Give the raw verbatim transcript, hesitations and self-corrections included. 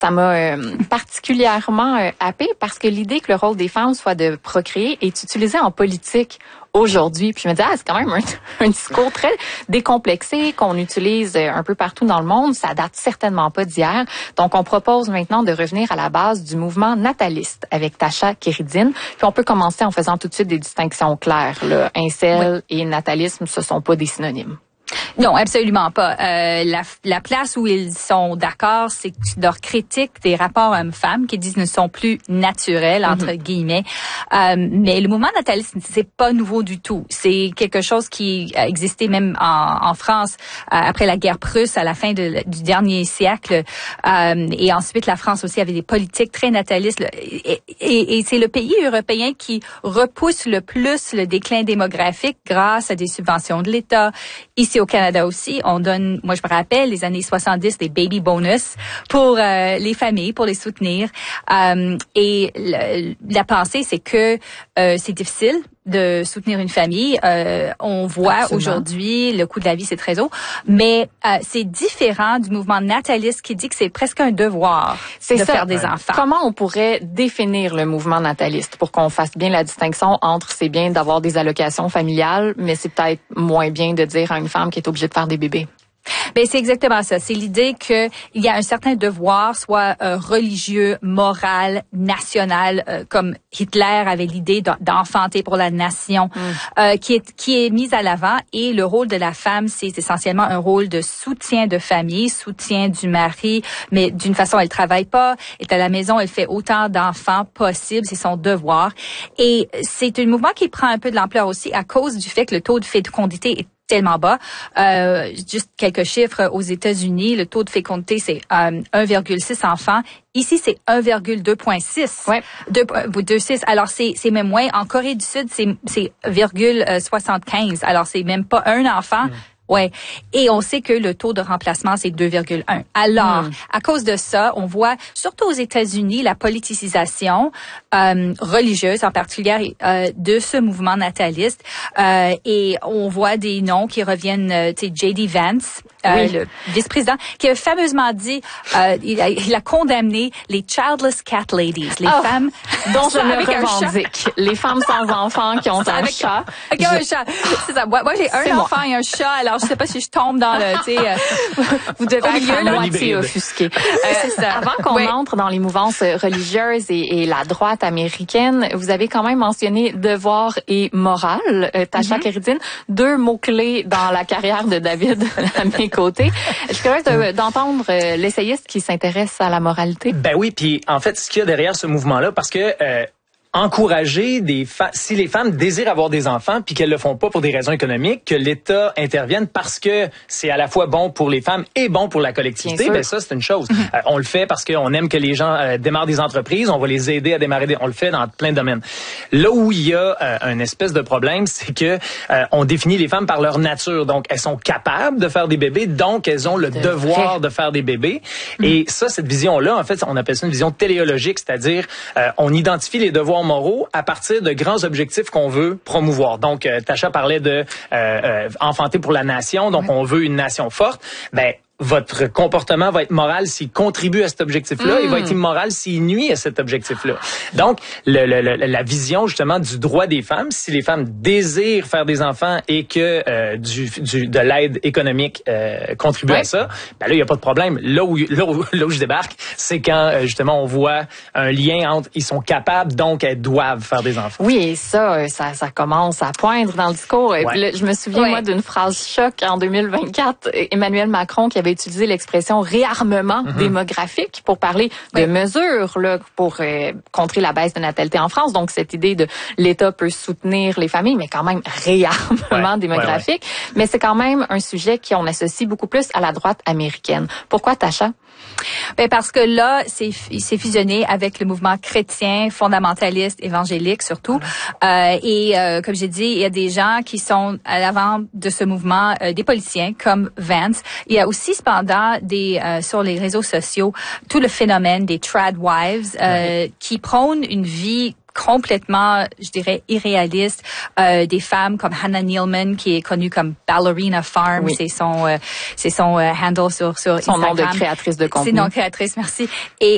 Ça m'a euh, particulièrement euh, happée parce que l'idée que le rôle des femmes soit de procréer est utilisée en politique aujourd'hui. Puis je me dis, ah, c'est quand même un, un discours très décomplexé qu'on utilise un peu partout dans le monde. Ça date certainement pas d'hier. Donc, on propose maintenant de revenir à la base du mouvement nataliste avec Tasha Keridine. Puis on peut commencer en faisant tout de suite des distinctions claires. Là. Incel oui. et natalisme, ce sont pas des synonymes. Non, absolument pas. Euh, la, la place où ils sont d'accord, c'est leur critique des rapports hommes-femmes qui disent ne sont plus naturels, entre mm-hmm. guillemets. Euh, mais le mouvement nataliste, c'est pas nouveau du tout. C'est quelque chose qui a existé même en, en France euh, après la guerre prusse à la fin de, du dernier siècle. Euh, et ensuite, la France aussi avait des politiques très natalistes. Et, et, et c'est le pays européen qui repousse le plus le déclin démographique grâce à des subventions de l'État. Ici au Canada aussi, on donne, moi je me rappelle, les années soixante-dix, des baby bonus pour euh, les familles, pour les soutenir. Euh, et le, la pensée, c'est que euh, c'est difficile de soutenir une famille. Euh, on voit Absolument. Aujourd'hui, le coût de la vie, c'est très haut, mais euh, c'est différent du mouvement nataliste qui dit que c'est presque un devoir c'est de ça. faire des ouais. enfants. Comment on pourrait définir le mouvement nataliste pour qu'on fasse bien la distinction entre c'est bien d'avoir des allocations familiales, mais c'est peut-être moins bien de dire à une femme qui est obligée de faire des bébés? Ben c'est exactement ça. C'est l'idée que il y a un certain devoir, soit euh, religieux, moral, national, euh, comme Hitler avait l'idée d'enfanter pour la nation, mm. euh, qui est qui est mise à l'avant. Et le rôle de la femme, c'est essentiellement un rôle de soutien de famille, soutien du mari, mais d'une façon, elle travaille pas, est à la maison, elle fait autant d'enfants possible, c'est son devoir. Et c'est un mouvement qui prend un peu de l'ampleur aussi à cause du fait que le taux de fécondité est tellement bas. Euh, juste quelques chiffres aux États-Unis, le taux de fécondité, c'est euh, un virgule six enfants. Ici, c'est un virgule deux six. Ouais. deux virgule six. Alors, c'est, c'est même moins. En Corée du Sud, c'est, c'est un virgule soixante-quinze. Alors, c'est même pas un enfant. Mmh. Ouais. Et on sait que le taux de remplacement, c'est deux virgule un. Alors, mmh. à cause de ça, on voit, surtout aux États-Unis, la politisation euh, religieuse, en particulier, euh, de ce mouvement nataliste. Euh, et on voit des noms qui reviennent, euh, tu sais, J D Vance, euh, oui. le vice-président, qui a fameusement dit, euh, il, a, il a condamné les childless cat ladies, les oh, femmes dont je me revendique. Les femmes sans enfants qui ont un avec, chat. Avec je... un chat. C'est ça. Moi, moi j'ai un enfant moi. et un chat, alors je sais pas si je tombe dans le, tu sais, euh, vous devez être à moitié offusqué. Euh, c'est ça. Avant qu'on oui. entre dans les mouvances religieuses et, et la droite américaine, vous avez quand même mentionné devoir et morale, euh, Tasha mm-hmm. Keridine, deux mots-clés dans la carrière de David à mes côtés. Je suis curieuse de, d'entendre euh, l'essayiste qui s'intéresse à la moralité. Ben oui, puis en fait, ce qu'il y a derrière ce mouvement-là, parce que euh, encourager des fa- si les femmes désirent avoir des enfants puis qu'elles le font pas pour des raisons économiques, que l'État intervienne parce que c'est à la fois bon pour les femmes et bon pour la collectivité, ben ça c'est une chose. Mm-hmm. Euh, on le fait parce qu'on aime que les gens euh, démarrent des entreprises, on va les aider à démarrer des, on le fait dans plein de domaines. Là où il y a euh, un espèce de problème, c'est que euh, on définit les femmes par leur nature. Donc elles sont capables de faire des bébés, donc elles ont le de devoir fait. de faire des bébés. Mm-hmm. Et ça, cette vision-là, en fait, on appelle ça une vision téléologique, c'est-à-dire euh, on identifie les devoirs moraux à partir de grands objectifs qu'on veut promouvoir. Donc, euh, Tasha parlait de euh, euh, enfanter pour la nation, donc oui. on veut une nation forte. Ben, votre comportement va être moral s'il contribue à cet objectif-là mmh. et va être immoral s'il nuit à cet objectif-là. Donc, le, le, le, la vision justement du droit des femmes, si les femmes désirent faire des enfants et que euh, du, du, de l'aide économique euh, contribue ouais. à ça, ben là, il n'y a pas de problème. Là où, là où, là où je débarque, c'est quand euh, justement on voit un lien entre ils sont capables, donc elles doivent faire des enfants. Oui, et ça, ça, ça commence à poindre dans le discours. Ouais. Là, je me souviens, ouais. moi, d'une phrase choc en deux mille vingt-quatre, Emmanuel Macron qui avait utilisé l'expression réarmement mm-hmm. démographique pour parler oui. de mesures là, pour euh, contrer la baisse de natalité en France. Donc, cette idée de l'État peut soutenir les familles, mais quand même réarmement ouais. démographique. Ouais, ouais. Mais c'est quand même un sujet qu'on associe beaucoup plus à la droite américaine. Pourquoi, Tasha? Ben parce que là, c'est c'est fusionné avec le mouvement chrétien, fondamentaliste, évangélique surtout. Euh, et euh, comme j'ai dit, il y a des gens qui sont à l'avant de ce mouvement, euh, des politiciens comme Vance. Il y a aussi cependant des euh, sur les réseaux sociaux tout le phénomène des trad wives euh, oui. qui prônent une vie complètement, je dirais, irréaliste. Euh, des femmes comme Hannah Nealman, qui est connue comme Ballerina Farm, oui. c'est son, euh, c'est son euh, handle sur sur son Instagram. nom de créatrice de contenu. C'est nom de créatrice, merci. Et